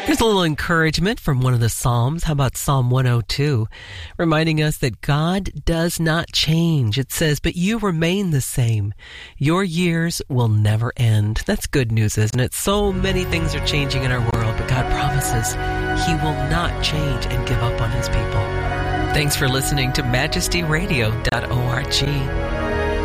Here's a little encouragement from one of the Psalms. How about Psalm 102, reminding us that God does not change. It says, but you remain the same. Your years will never end. That's good news, isn't it? So many things are changing in our world, but God promises He will not change and give up on His people. Thanks for listening to MajestyRadio.org.